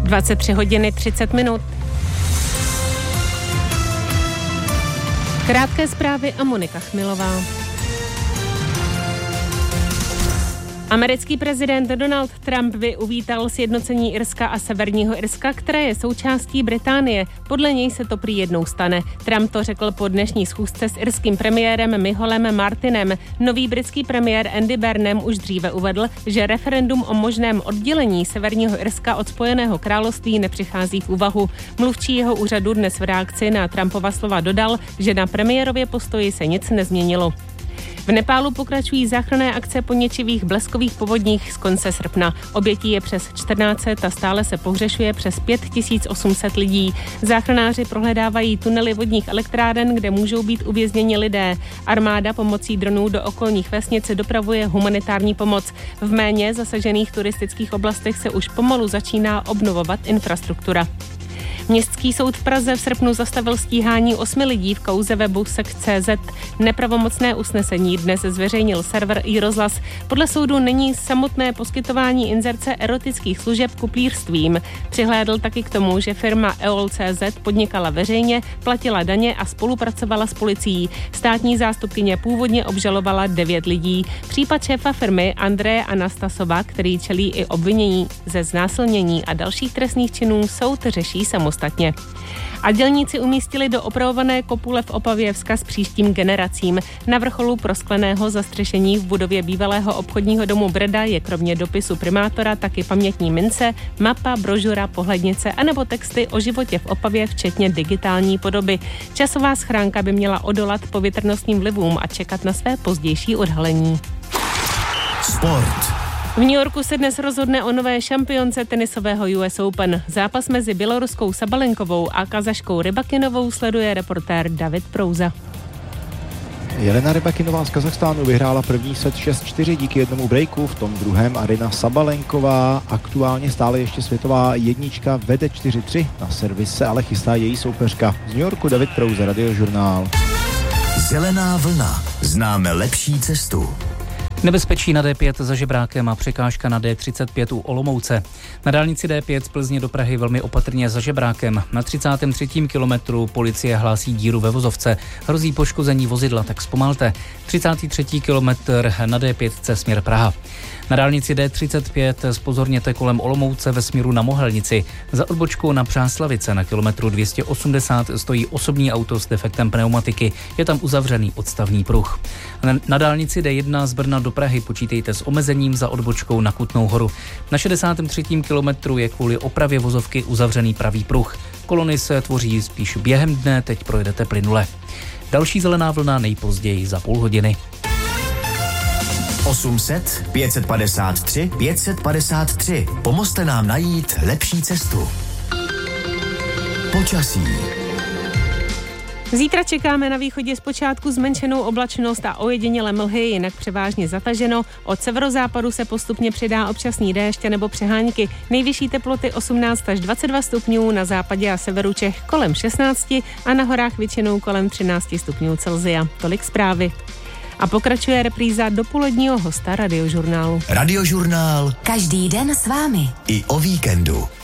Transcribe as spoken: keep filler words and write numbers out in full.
dvacet tři hodiny třicet minut. Krátké zprávy a Monika Chmilová. Americký prezident Donald Trump by uvítal sjednocení Irska a Severního Irska, které je součástí Británie. Podle něj se to prý jednou stane. Trump to řekl po dnešní schůzce s irským premiérem Micholem Martinem. Nový britský premiér Andy Burnham už dříve uvedl, že referendum o možném oddělení Severního Irska od Spojeného království nepřichází v úvahu. Mluvčí jeho úřadu dnes v reakci na Trumpova slova dodal, že na premiérově postoji se nic nezměnilo. V Nepálu pokračují záchranné akce po něčivých bleskových povodních z konce srpna. Obětí je přes čtrnáct set a stále se pohřešuje přes pět tisíc osm set lidí. Záchranáři prohledávají tunely vodních elektráren, kde můžou být uvězněni lidé. Armáda pomocí dronů do okolních vesnic dopravuje humanitární pomoc. V méně zasažených turistických oblastech se už pomalu začíná obnovovat infrastruktura. Městský soud v Praze v srpnu zastavil stíhání osmi lidí v kauze webu Sekt tečka cé zet. Nepravomocné usnesení dnes zveřejnil server iRozhlas. Podle soudu není samotné poskytování inzerce erotických služeb kuplířstvím. Přihlédl taky k tomu, že firma E O L tečka cé zet podnikala veřejně, platila daně a spolupracovala s policií. Státní zástupkyně původně obžalovala devět lidí. Případ šéfa firmy Andreje Anastasova, který čelí i obvinění ze znásilnění a dalších trestných činů, soud řeší samostatně. A dělníci umístili do opravované kopule v Opavě vzkaz příštím generacím. Na vrcholu proskleného zastřešení v budově bývalého obchodního domu Brda je kromě dopisu primátora taky pamětní mince, mapa, brožura, pohlednice anebo texty o životě v Opavě, včetně digitální podoby. Časová schránka by měla odolat povětrnostním vlivům a čekat na své pozdější odhalení. Sport. V New Yorku se dnes rozhodne o nové šampionce tenisového U S Open. Zápas mezi běloruskou Sabalenkovou a kazaškou Rybakinovou sleduje reportér David Prouza. Jelena Rybakinová z Kazachstánu vyhrála první set šest čtyři díky jednomu breaku, v tom druhém Aryna Sabalenková, aktuálně stále ještě světová jednička, vede čtyři tři, na servis se ale chystá její soupeřka. Z New Yorku David Prouza, Radiožurnál. Zelená vlna. Známe lepší cestu. Nebezpečí na D pět za Žebrákem a překážka na D třicet pět u Olomouce. Na dálnici D pět z Plzně do Prahy velmi opatrně za Žebrákem. Na třicátém třetím kilometru policie hlásí díru ve vozovce. Hrozí poškození vozidla, tak zpomalte. třicátý třetí kilometr na D pět směr Praha. Na dálnici D třicet pět zpozorněte kolem Olomouce ve směru na Mohelnici. Za odbočkou na Přáslavice na kilometru dvě stě osmdesát stojí osobní auto s defektem pneumatiky. Je tam uzavřený odstavný pruh. Na dálnici D jedna z Brna do Prahy počítejte s omezením za odbočkou na Kutnou Horu. Na šedesátém třetím kilometru je kvůli opravě vozovky uzavřený pravý pruh. Kolony se tvoří spíš během dne, teď projedete plynule. Další zelená vlna nejpozději za půl hodiny. osm set, pět set padesát tři, pět set padesát tři. Pomozte nám najít lepší cestu. Počasí. Zítra čekáme na východě zpočátku zmenšenou oblačnost a ojedinělé mlhy, jinak převážně zataženo. Od severozápadu se postupně přidá občasný déšť nebo přehánky. Nejvyšší teploty osmnáct až dvacet dva stupňů, na západě a severu Čech kolem šestnáct a na horách většinou kolem třináct stupňů Celsia. Tolik zprávy. A pokračuje repríza dopoledního hosta Radiožurnálu. Radiožurnál. Každý den s vámi. I o víkendu.